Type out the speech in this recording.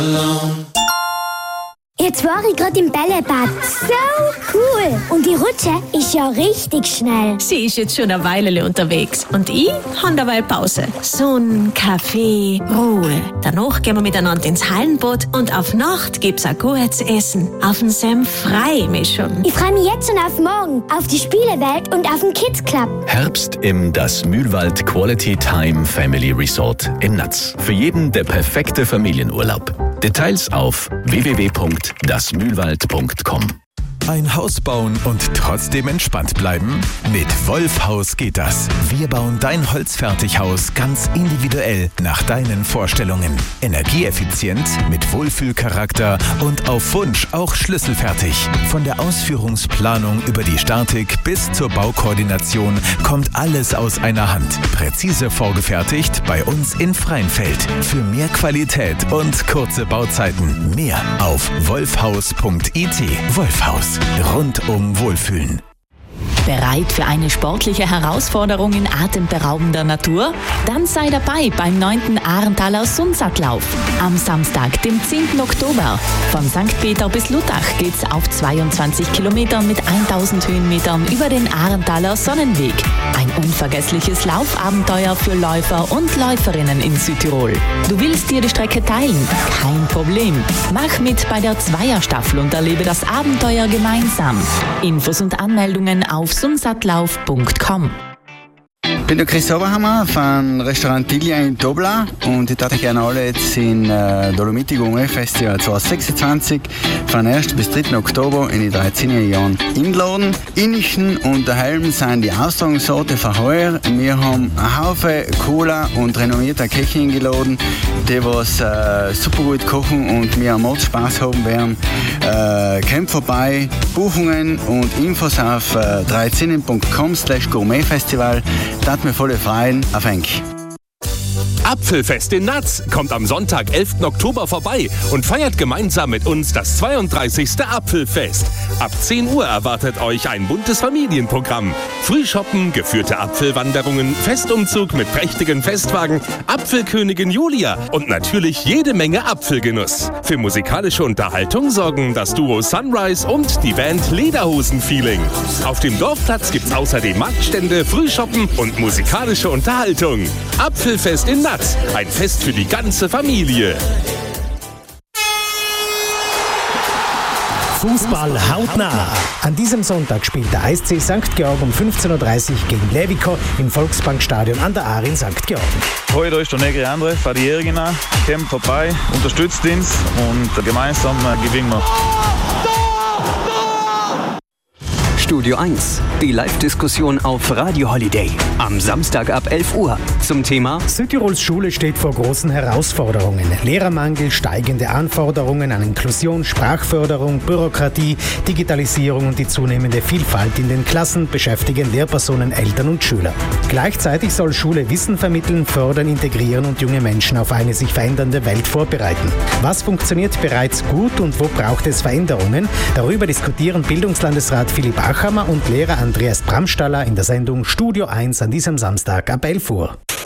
Jetzt war ich gerade im Bällebad. So cool. Und die Rutsche ist ja richtig schnell. Sie ist jetzt schon eine Weile unterwegs. Und ich habe dabei Pause. Sonne, Kaffee, Ruhe. Danach gehen wir miteinander ins Hallenbad und auf Nacht gibt's ein gutes Essen. Auf den Senf freue ich mich schon. Ich freue mich jetzt schon auf morgen, auf die Spielewelt und auf den Kids Club. Herbst im Das Mühlwald Quality Time Family Resort in Natz. Für jeden der perfekte Familienurlaub. Details auf www.dasmühlwald.com. Ein Haus bauen und trotzdem entspannt bleiben? Mit Wolfhaus geht das. Wir bauen dein Holzfertighaus ganz individuell nach deinen Vorstellungen. Energieeffizient, mit Wohlfühlcharakter und auf Wunsch auch schlüsselfertig. Von der Ausführungsplanung über die Statik bis zur Baukoordination kommt alles aus einer Hand. Präzise vorgefertigt bei uns in Freinfeld. Für mehr Qualität und kurze Bauzeiten. Mehr auf wolfhaus.it. Wolfhaus. Rundum Wohlfühlen. Bereit für eine sportliche Herausforderung in atemberaubender Natur? Dann sei dabei beim 9. Ahrenthaler Sundsattlauf. Am Samstag, dem 10. Oktober. Von St. Peter bis Luttach geht's auf 22 Kilometern mit 1000 Höhenmetern über den Ahrenthaler Sonnenweg. Ein unvergessliches Laufabenteuer für Läufer und Läuferinnen in Südtirol. Du willst dir die Strecke teilen? Kein Problem. Mach mit bei der Zweierstaffel und erlebe das Abenteuer gemeinsam. Infos und Anmeldungen auf sundsattlauf.com. Ich bin der Chris Oberhammer von Restaurant Tilia in Dobla und ich darf gerne alle jetzt in Dolomiti Gourmet Festival 2026 von 1. bis 3. Oktober in die 13 Jahren einladen. Innichen und daheim sind die Austragungsorte von heuer. Wir haben einen Haufen Cola und renommierte Köche eingeladen, die was super gut kochen und wir am Ort Spaß haben werden. Kommt vorbei, Buchungen und Infos auf 13.com/Gourmetfestival. Das hat mir voll freuen. Auf Enk. Apfelfest in Natz kommt am Sonntag, 11. Oktober vorbei und feiert gemeinsam mit uns das 32. Apfelfest. Ab 10 Uhr erwartet euch ein buntes Familienprogramm. Frühshoppen, geführte Apfelwanderungen, Festumzug mit prächtigen Festwagen, Apfelkönigin Julia und natürlich jede Menge Apfelgenuss. Für musikalische Unterhaltung sorgen das Duo Sunrise und die Band Lederhosen-Feeling. Auf dem Dorfplatz gibt's außerdem Marktstände, Frühshoppen und musikalische Unterhaltung. Apfelfest in Natz. Ein Fest für die ganze Familie. Fußball hautnah. An diesem Sonntag spielt der ASC St. Georg um 15.30 Uhr gegen Levico im Volksbankstadion an der Ahr in St. Georgen. Heute ist der Negri Andre, für die Jährigen, kommt vorbei, unterstützt uns und gemeinsam gewinnen wir. Studio 1, die Live-Diskussion auf Radio Holiday. Am Samstag ab 11 Uhr zum Thema Südtirols Schule steht vor großen Herausforderungen. Lehrermangel, steigende Anforderungen an Inklusion, Sprachförderung, Bürokratie, Digitalisierung und die zunehmende Vielfalt in den Klassen beschäftigen Lehrpersonen, Eltern und Schüler. Gleichzeitig soll Schule Wissen vermitteln, fördern, integrieren und junge Menschen auf eine sich verändernde Welt vorbereiten. Was funktioniert bereits gut und wo braucht es Veränderungen? Darüber diskutieren Bildungslandesrat Philipp Achammer und Lehrer Andreas Bramstaller in der Sendung Studio 1 an diesem Samstag ab 11 Uhr.